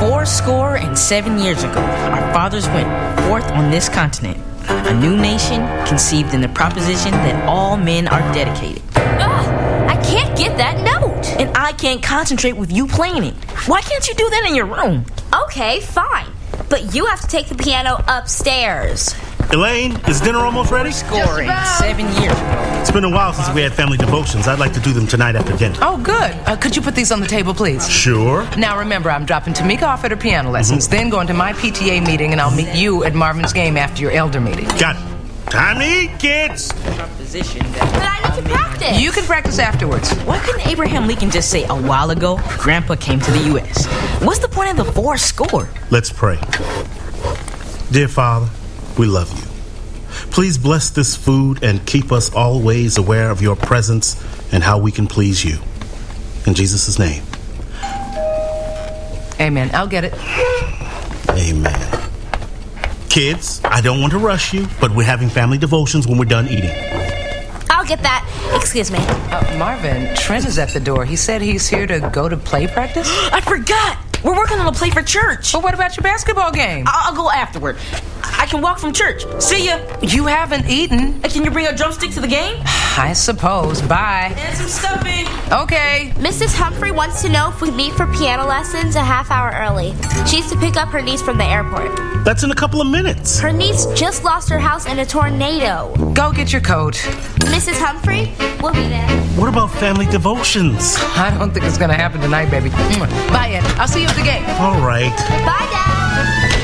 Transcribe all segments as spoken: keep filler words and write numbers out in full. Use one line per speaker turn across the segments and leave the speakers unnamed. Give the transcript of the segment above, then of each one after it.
Four score and seven years ago, our fathers went forth on this continent, a new nation conceived in the proposition that all men are dedicated.
Ugh, I can't get that note.
And I can't concentrate with you playing it. Why can't you do that in your room?
Okay, fine. But you have to take the piano upstairs.
Elaine, is dinner almost ready?
Scoring seven years ago.
It's been a while since we had family devotions. I'd like to do them tonight after dinner.
Oh, good. Uh, could you put these on the table, please?
Sure.
Now, remember, I'm dropping Tamika off at her piano lessons, mm-hmm. then going to my P T A meeting, and I'll meet you at Marvin's game after your elder meeting.
Got it. Time to eat, kids.
But I need to practice.
You can practice afterwards.
Why couldn't Abraham Lincoln just say a while ago, Grandpa came to the U S? What's the point of the four score?
Let's pray. Dear Father, we love you. Please bless this food and keep us always aware of your presence and how we can please you. In Jesus' name.
Amen. I'll get it.
Amen. Kids, I don't want to rush you, but we're having family devotions when we're done eating.
I'll get that. Excuse me.
Uh, Marvin, Trent is at the door. He said he's here to go to play practice.
I forgot. We're working on a play for church.
But what about your basketball game?
I'll, I'll go afterward. I can walk from church. See ya.
You haven't eaten.
Can you bring a drumstick to the game?
I suppose. Bye.
And some stuffing.
Okay.
Missus Humphrey wants to know if we meet for piano lessons a half hour early. She needs to pick up her niece from the airport.
That's in a couple of minutes.
Her niece just lost her house in a tornado.
Go get your coat.
Missus Humphrey, we'll be there.
What about family devotions?
I don't think it's going to happen tonight, baby. Bye, Ed. I'll see you at the game.
All right.
Bye, Dad.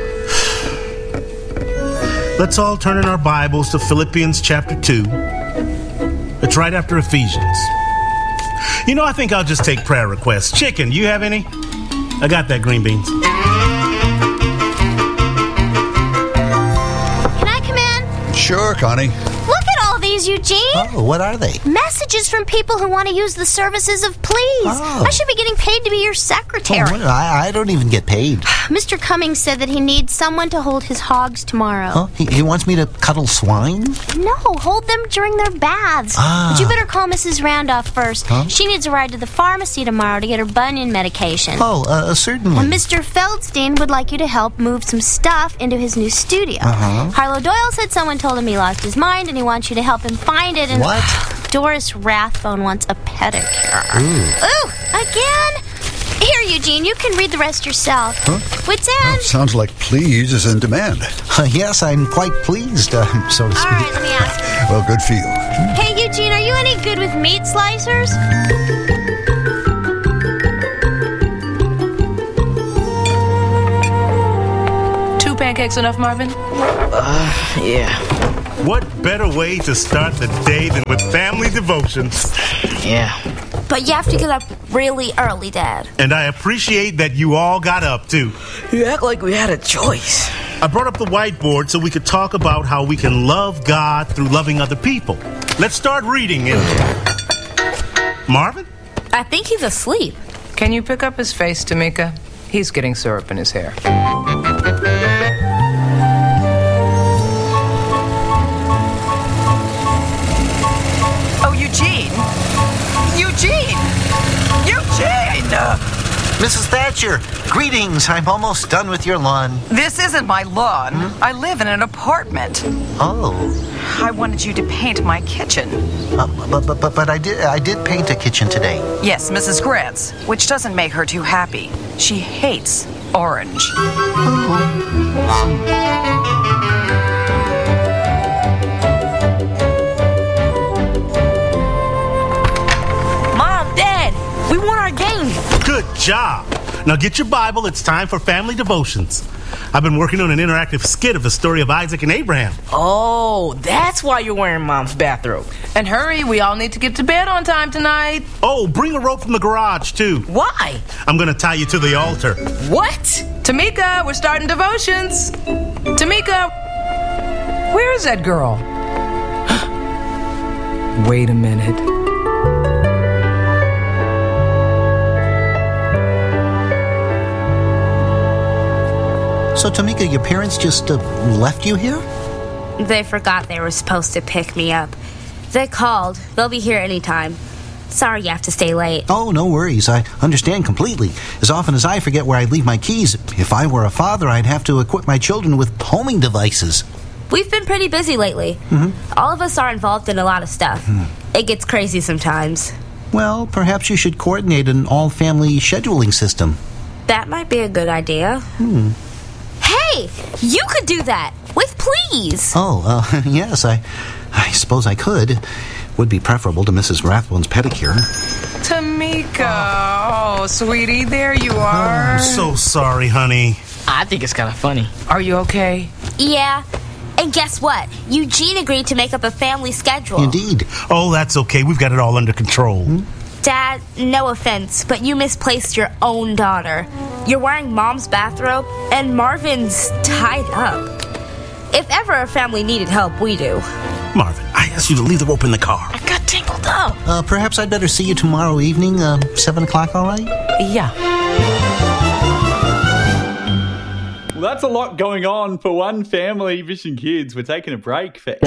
Let's all turn in our Bibles to Philippians chapter two. It's right after Ephesians. You know, I think I'll just take prayer requests. Chicken, you have any? I got that, green beans.
Can I come in?
Sure, Connie.
Look at all these, Eugene.
Oh, what are they?
Messages from people who want to use the services of Please.
Oh.
I should be getting paid to be your secretary.
Oh, well, I, I don't even get paid.
Mister Cummings said that he needs someone to hold his hogs tomorrow.
Huh? He, he wants me to cuddle swine?
No, hold them during their baths.
Ah.
But you better call Missus Randolph first.
Huh?
She needs a ride to the pharmacy tomorrow to get her bunion medication.
Oh, uh, certainly.
And Mister Feldstein would like you to help move some stuff into his new studio.
Uh-huh.
Harlow Doyle said someone told him he lost his mind and he wants you to help him find it. And
What?
Doris Rathbone wants a pedicure.
Ooh.
Ooh, again? Here, Eugene, you can read the rest yourself.
Huh?
What's in?
Sounds like Please is in demand.
Uh, yes, I'm quite pleased, uh, so to speak.
All right, let me ask you.
Well, good for you.
Hey, Eugene, are you any good with meat slicers?
Two pancakes enough, Marvin?
Uh, yeah.
What better way to start the day than with family devotions?
Yeah.
But you have to get up really early, Dad.
And I appreciate that you all got up, too.
You act like we had a choice.
I brought up the whiteboard so we could talk about how we can love God through loving other people. Let's start reading it. Marvin?
I think he's asleep.
Can you pick up his face, Tamika? He's getting syrup in his hair. Oh, Eugene! Eugene! Eugene!
Missus Thatcher, greetings. I'm almost done with your lawn.
This isn't my lawn. Hmm? I live in an apartment.
Oh.
I wanted you to paint my kitchen.
Uh, but, but, but, but I did I did paint a kitchen today.
Yes, Missus Grant's, which doesn't make her too happy. She hates orange.
Mom, Dad, we won our game.
Good job. Now get your Bible. It's time for family devotions. I've been working on an interactive skit of the story of Isaac and Abraham.
Oh, that's why you're wearing Mom's bathrobe.
And hurry, we all need to get to bed on time tonight.
Oh, bring a rope from the garage, too.
Why?
I'm going to tie you to the altar.
What?
Tamika, we're starting devotions. Tamika, where is that girl? Wait a minute.
So, Tamika, your parents just uh, left you here?
They forgot they were supposed to pick me up. They called. They'll be here anytime. Sorry you have to stay late.
Oh, no worries. I understand completely. As often as I forget where I leave my keys, if I were a father, I'd have to equip my children with homing devices.
We've been pretty busy lately.
Mm-hmm.
All of us are involved in a lot of stuff.
Mm.
It gets crazy sometimes.
Well, perhaps you should coordinate an all-family scheduling system.
That might be a good idea.
Hmm.
Hey! You could do that! With please!
Oh, uh, yes, I, I suppose I could. Would be preferable to Missus Rathbone's pedicure.
Tamika, oh, sweetie, there you are.
I'm so sorry, honey.
I think it's kind of funny.
Are you okay?
Yeah. And guess what? Eugene agreed to make up a family schedule.
Indeed.
Oh, that's okay. We've got it all under control.
Dad, no offense, but you misplaced your own daughter. You're wearing Mom's bathrobe, and Marvin's tied up. If ever a family needed help, we do.
Marvin, I asked you to leave the rope in the car.
I got tangled up.
Uh, perhaps I'd better see you tomorrow evening, uh, seven o'clock, all right?
Yeah.
Well, that's a lot going on for one family, Vision Kids. We're taking a break for...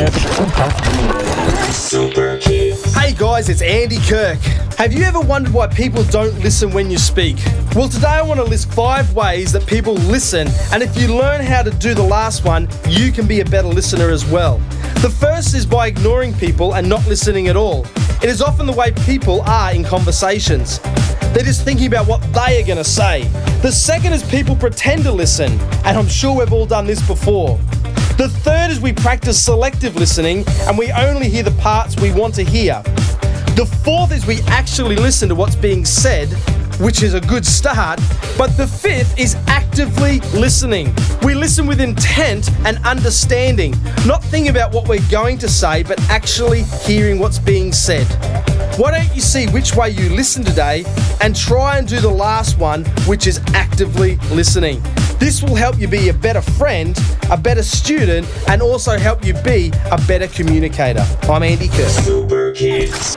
Hey guys, it's Andy Kirk. Have you ever wondered why people don't listen when you speak? Well, today I want to list five ways that people listen, and if you learn how to do the last one, you can be a better listener as well. The first is by ignoring people and not listening at all. It is often the way people are in conversations. They're just thinking about what they are going to say. The second is people pretend to listen, and I'm sure we've all done this before. The third is we practice selective listening, and we only hear the parts we want to hear. The fourth is we actually listen to what's being said, which is a good start, but the fifth is actively listening. We listen with intent and understanding, not thinking about what we're going to say, but actually hearing what's being said. Why don't you see which way you listen today and try and do the last one, which is actively listening. This will help you be a better friend, a better student, and also help you be a better communicator. I'm Andy Kirk.
Super Kids.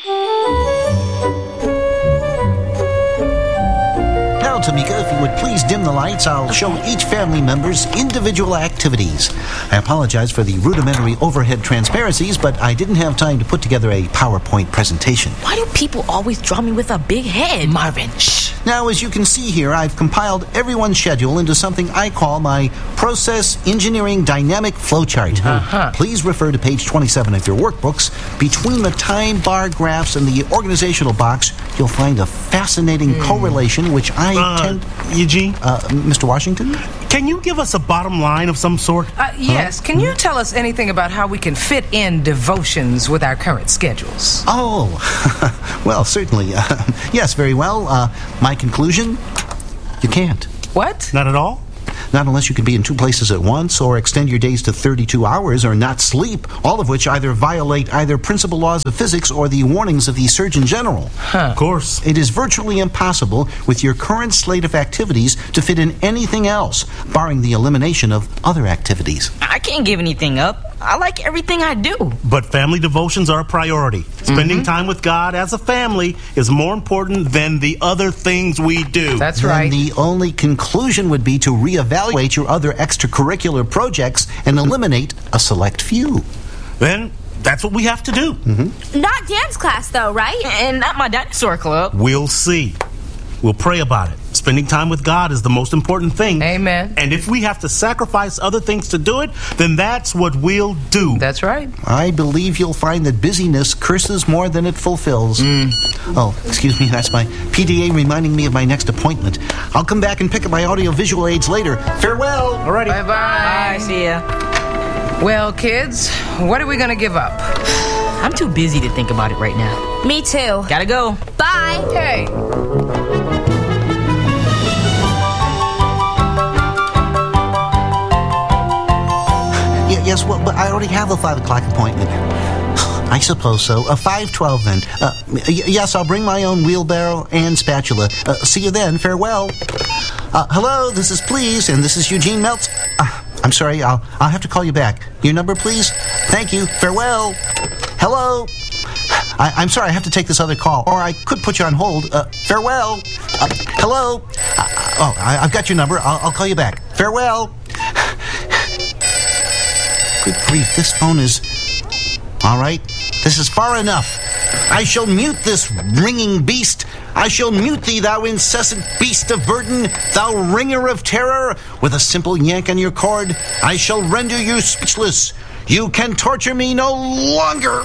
Now, Tamika, if you would please dim the lights, I'll show each family member's individual activities. I apologize for the rudimentary overhead transparencies, but I didn't have time to put together a PowerPoint presentation.
Why do people always draw me with a big head? Marvin, shh.
Now, as you can see here, I've compiled everyone's schedule into something I call my Process Engineering Dynamic Flowchart.
Uh-huh.
Please refer to page twenty-seven of your workbooks. Between the time bar graphs and the organizational box, you'll find a fascinating mm. correlation, which I
uh,
tend...
Eugene?
Uh, Mister Washington?
Can you give us a bottom line of some sort?
Uh, yes. Huh? Can you tell us anything about how we can fit in devotions with our current schedules?
Oh, well, certainly. Uh, yes, very well. Uh, my conclusion? You can't.
What?
Not at all?
Not unless you can be in two places at once, or extend your days to thirty-two hours, or not sleep, all of which either violate either principal laws of physics or the warnings of the Surgeon General.
Huh.
Of course.
It is virtually impossible with your current slate of activities to fit in anything else, barring the elimination of other activities.
I can't give anything up. I like everything I do.
But family devotions are a priority. Spending mm-hmm. time with God as a family is more important than the other things we do.
That's
then
right.
The only conclusion would be to reevaluate your other extracurricular projects and eliminate a select few.
Then that's what we have to do.
Mm-hmm.
Not dance class, though, right?
And not my dinosaur club.
We'll see. We'll pray about it. Spending time with God is the most important thing.
Amen.
And if we have to sacrifice other things to do it, then that's what we'll do.
That's right.
I believe you'll find that busyness curses more than it fulfills.
Mm.
Oh, excuse me, that's my P D A reminding me of my next appointment. I'll come back and pick up my audio-visual aids later. Farewell!
Alrighty.
Bye-bye.
Bye, see ya.
Well, kids, what are we going to give up?
I'm too busy to think about it right now.
Me too.
Gotta go.
Bye.
Hey.
Yes, well, but I already have a five o'clock appointment. I suppose so. A five twelve then. Uh, y- yes, I'll bring my own wheelbarrow and spatula. Uh, see you then. Farewell. Uh, hello, this is Please, and this is Eugene Meltz. Uh, I'm sorry, I'll I'll have to call you back. Your number, please? Thank you. Farewell. Hello. I, I'm sorry, I have to take this other call, or I could put you on hold. Uh, farewell. Uh, hello. Uh, oh, I, I've got your number. I'll, I'll call you back. Farewell. Good grief, this phone is... All right, this is far enough. I shall mute this ringing beast. I shall mute thee, thou incessant beast of burden, thou ringer of terror. With a simple yank on your cord, I shall render you speechless. You can torture me no longer.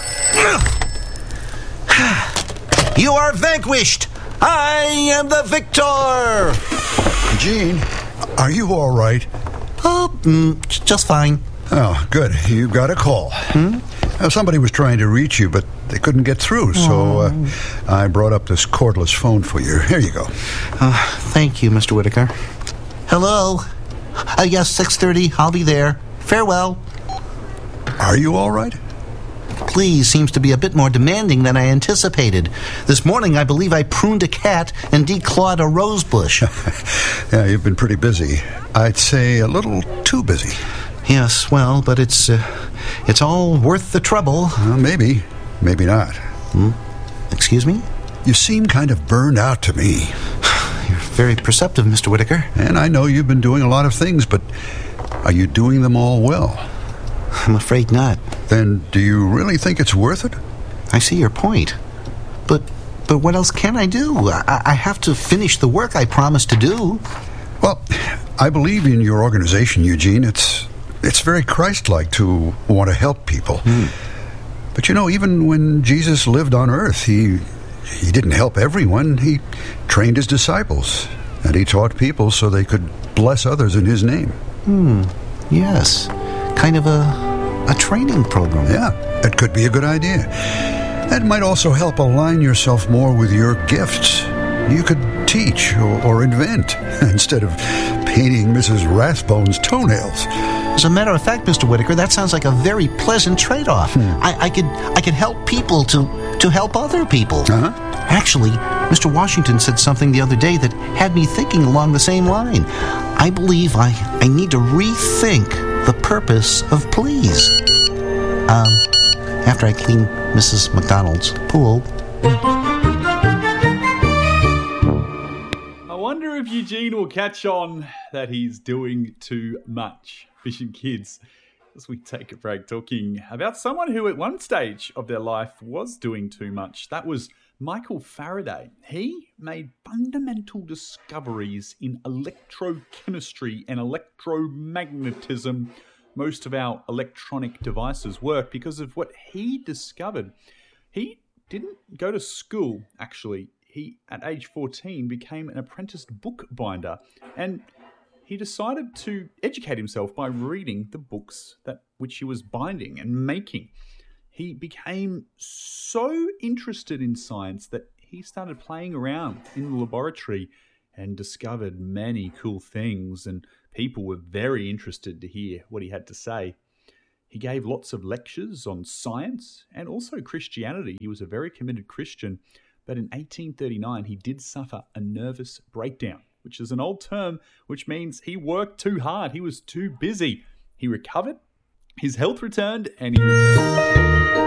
You are vanquished. I am the victor.
Gene, are you all right?
Oh, mm, just fine.
Oh, good. You got a call.
Hmm?
Uh, somebody was trying to reach you, but they couldn't get through, so uh, I brought up this cordless phone for you. Here you go.
Uh, thank you, Mister Whitaker. Hello? Uh, yes, six thirty. I'll be there. Farewell.
Are you all right?
Please seems to be a bit more demanding than I anticipated. This morning, I believe I pruned a cat and declawed a rose bush.
Yeah, you've been pretty busy. I'd say a little too busy.
Yes, well, but it's uh, it's all worth the trouble.
Well, maybe. Maybe not.
Hmm? Excuse me?
You seem kind of burned out to me.
You're very perceptive, Mister Whitaker.
And I know you've been doing a lot of things, but are you doing them all well?
I'm afraid not.
Then do you really think it's worth it?
I see your point. But but what else can I do? I, I have to finish the work I promised to do.
Well, I believe in your organization, Eugene. It's it's very Christ-like to want to help people.
Hmm.
But you know, even when Jesus lived on earth, he he didn't help everyone. He trained his disciples, and he taught people so they could bless others in his name.
Hmm. Yes. Kind of a, a training program.
Yeah, it could be a good idea. That might also help align yourself more with your gifts. You could teach or, or invent instead of painting Missus Rathbone's toenails.
As a matter of fact, Mister Whitaker, that sounds like a very pleasant trade-off.
Hmm.
I, I could I could help people to, to help other people.
Uh-huh.
Actually, Mister Washington said something the other day that had me thinking along the same line. I believe I, I need to rethink the purpose of please. Um, after I clean Missus McDonald's pool.
I wonder if Eugene will catch on that he's doing too much. Vision Kids, as we take a break, talking about someone who at one stage of their life was doing too much. That was Michael Faraday. He made fundamental discoveries in electrochemistry and electromagnetism. Most of our electronic devices work because of what he discovered. He didn't go to school, actually. He, at age fourteen, became an apprentice bookbinder, and he decided to educate himself by reading the books that which he was binding and making. He became so interested in science that he started playing around in the laboratory and discovered many cool things, and people were very interested to hear what he had to say. He gave lots of lectures on science and also Christianity. He was a very committed Christian, but in eighteen thirty-nine he did suffer a nervous breakdown, which is an old term which means he worked too hard, he was too busy. He recovered, his health returned, and he returned.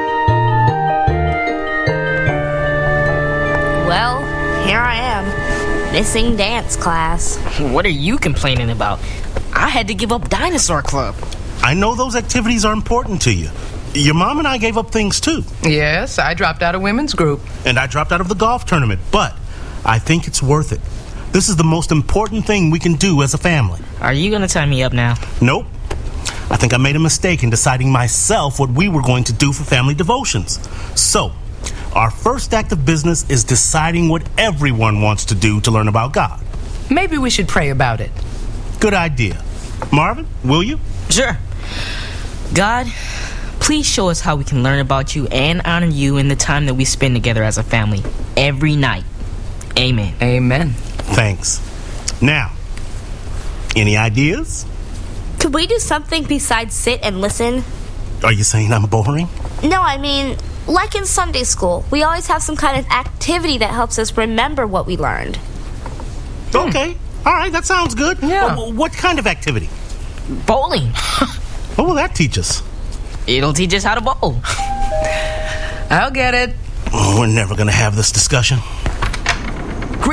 Well, here I am, missing dance class.
What are you complaining about? I had to give up Dinosaur Club.
I know those activities are important to you. Your mom and I gave up things too.
Yes, I dropped out of women's group.
And I dropped out of the golf tournament, but I think it's worth it. This is the most important thing we can do as a family.
Are you going to tie me up now?
Nope. I think I made a mistake in deciding myself what we were going to do for family devotions. So, our first act of business is deciding what everyone wants to do to learn about God.
Maybe we should pray about it.
Good idea. Marvin, will you?
Sure. God, please show us how we can learn about you and honor you in the time that we spend together as a family every night. Amen.
Amen.
Thanks. Now, any ideas?
Could we do something besides sit and listen?
Are you saying I'm boring?
No, I mean, like in Sunday school, we always have some kind of activity that helps us remember what we learned.
Okay. All right, that sounds good.
Yeah.
Uh, what kind of activity?
Bowling.
What will that teach us?
It'll teach us how to bowl.
I'll get it.
Oh, we're never going to have this discussion.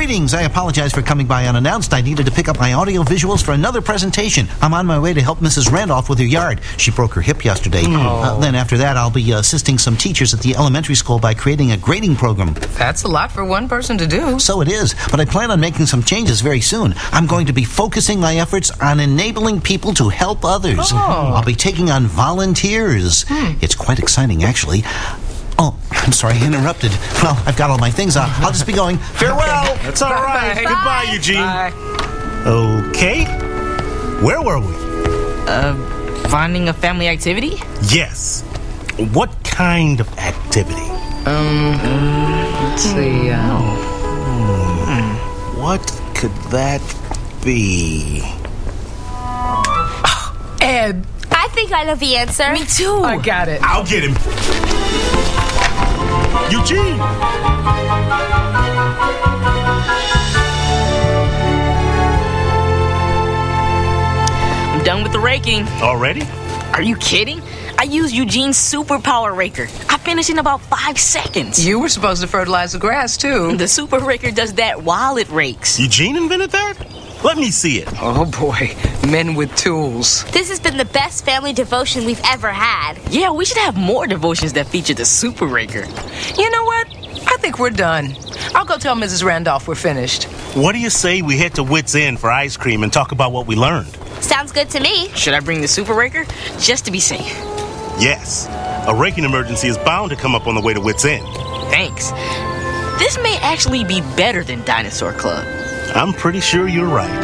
Greetings. I apologize for coming by unannounced. I needed to pick up my audio visuals for another presentation. I'm on my way to help Missus Randolph with her yard. She broke her hip yesterday. Uh, then after that, I'll be uh, assisting some teachers at the elementary school by creating a grading program.
That's a lot for one person to do.
So it is, but I plan on making some changes very soon. I'm going to be focusing my efforts on enabling people to help others.
Oh.
I'll be taking on volunteers. Hmm. It's quite exciting, actually. Oh, I'm sorry, I interrupted. Well, I've got all my things on. I'll just be going. Farewell.
That's all right.
Bye.
Goodbye, Eugene.
Bye.
Okay. Where were we?
Uh, finding a family activity?
Yes. What kind of activity?
Um, let's see. Uh,
Hmm. What could that be?
Ed.
I think I know the answer.
Me too.
I got it.
I'll get him. Eugene!
I'm done with the raking.
Already?
Are you kidding? I used Eugene's superpower raker. I finished in about five seconds.
You were supposed to fertilize the grass, too.
The super raker does that while it rakes.
Eugene invented that? Let me see it.
Oh, boy. Men with tools.
This has been the best family devotion we've ever had.
Yeah, we should have more devotions that feature the super raker.
You know what? I think we're done. I'll go tell Missus Randolph we're finished.
What do you say we head to Wits End for ice cream and talk about what we learned?
Sounds good to me.
Should I bring the super raker? Just to be safe.
Yes. A raking emergency is bound to come up on the way to Wits End.
Thanks. This may actually be better than Dinosaur Club.
I'm pretty sure you're right.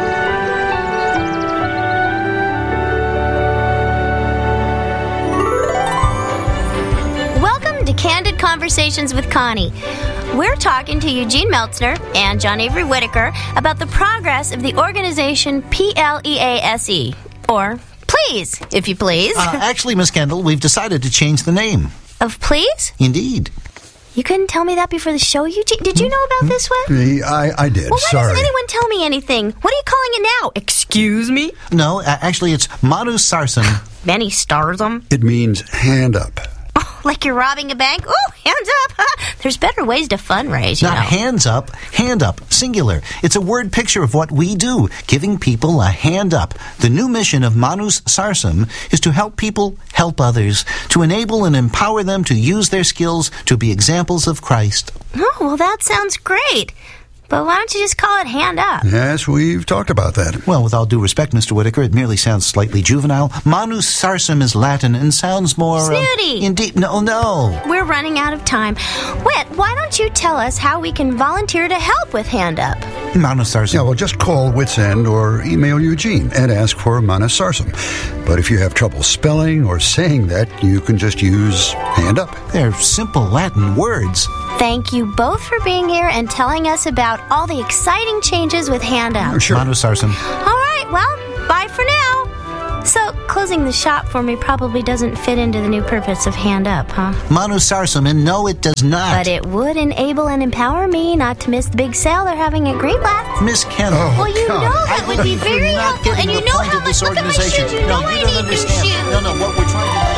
Welcome to Candid Conversations with Connie. We're talking to Eugene Meltzner and John Avery Whitaker about the progress of the organization P L E A S E, or Please, if you please.
Uh, actually, Miss Kendall, we've decided to change the name.
Of Please?
Indeed.
You couldn't tell me that before the show, Eugene? Did you know about this one?
Mm, I, I did.
Well, why
Sorry.
doesn't anyone tell me anything? What are you calling it now? Excuse me?
No, uh, actually, it's Manu Sarsam.
Many stars them.
It means hand up.
Oh, like you're robbing a bank? Oh, hands up. There's better ways to fundraise, you
Not
know.
hands up, hand up, singular. It's a word picture of what we do, giving people a hand up. The new mission of Manus Sarsam is to help people help others, to enable and empower them to use their skills to be examples of Christ.
Oh, well, that sounds great. But why don't you just call it hand up?
Yes, we've talked about that.
Well, with all due respect, Mister Whitaker, it merely sounds slightly juvenile. Manus Sarsam is Latin and sounds more... uh,
Snooty.
indeed, no, no.
We're running out of time. Whit, why don't you tell us how we can volunteer to help with Hand Up?
Manus Sarsam.
Yeah, well, just call Wits End or email Eugene and ask for Manus Sarsam. But if you have trouble spelling or saying that, you can just use hand up.
They're simple Latin words.
Thank you both for being here and telling us about all the exciting changes with Hand Up.
Sure.
Manus Sarsam.
All right, well, bye for now. So, closing the shop for me probably doesn't fit into the new purpose of Hand Up, huh?
Manus Sarsam, and no, it does not.
But it would enable and empower me not to miss the big sale they're having at Greenblatt.
Miss Kendall.
Oh,
Well, you
God.
know that
I
would be
believe you're
very
not
helpful,
getting
and you
the
know
point
how
of
much.
this
Look at my
organization.
shoes. You
no,
know
you
I
don't
need
understand.
new shoes.
No, no, what we're trying to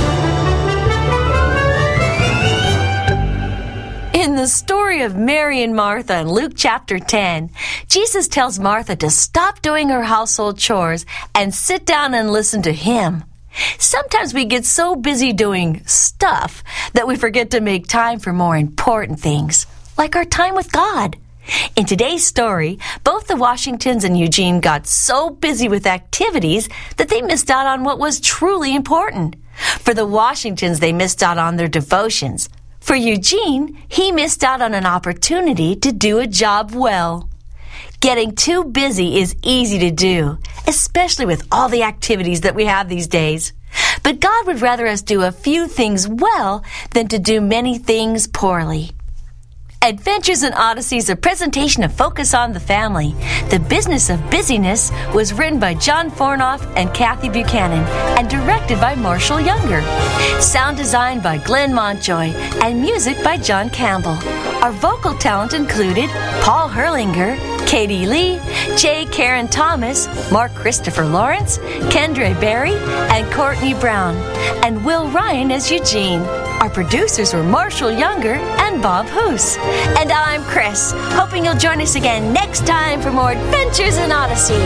In the story of Mary and Martha in Luke chapter ten, Jesus tells Martha to stop doing her household chores and sit down and listen to him. Sometimes we get so busy doing stuff that we forget to make time for more important things, like our time with God. In today's story, both the Washingtons and Eugene got so busy with activities that they missed out on what was truly important. For the Washingtons, they missed out on their devotions. For Eugene, he missed out on an opportunity to do a job well. Getting too busy is easy to do, especially with all the activities that we have these days. But God would rather us do a few things well than to do many things poorly. Adventures in Odyssey is a presentation of Focus on the Family. The Business of Busyness was written by John Fornoff and Kathy Buchanan and directed by Marshall Younger. Sound design by Glenn Montjoy and music by John Campbell. Our vocal talent included Paul Herlinger, Katie Lee, J. Karen Thomas, Mark Christopher Lawrence, Kendra Berry, and Courtney Brown, and Will Ryan as Eugene. Our producers were Marshall Younger and Bob Hoos. And I'm Chris, hoping you'll join us again next time for more Adventures in Odyssey.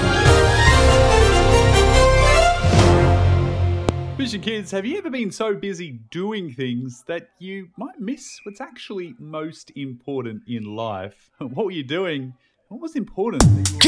Vision Kids, have you ever been so busy doing things that you might miss what's actually most important in life? What were you doing? What was important?